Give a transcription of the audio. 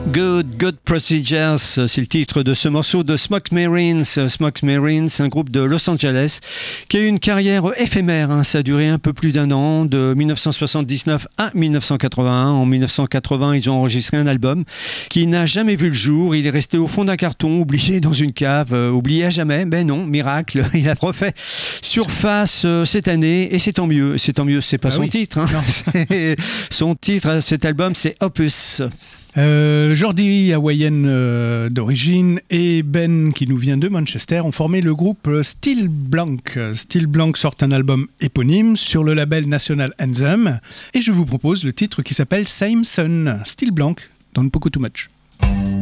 Good Procedures, c'est le titre de ce morceau de Smoke Marines. Smoke Marines, un groupe de Los Angeles qui a eu une carrière éphémère. Ça a duré un peu plus d'un an, de 1979 à 1981. En 1980, ils ont enregistré un album qui n'a jamais vu le jour. Il est resté au fond d'un carton, oublié dans une cave, oublié à jamais. Ben non, miracle, il a refait surface cette année et c'est tant mieux. C'est tant mieux, c'est pas son titre. Son titre, cet album, c'est Opus. Jordi, hawaïenne d'origine, et Ben, qui nous vient de Manchester, ont formé le groupe Steel Blanc. Steel Blanc sort un album éponyme sur le label National Anthem, et je vous propose le titre qui s'appelle Same Sun. Steel Blanc, don't poco too much.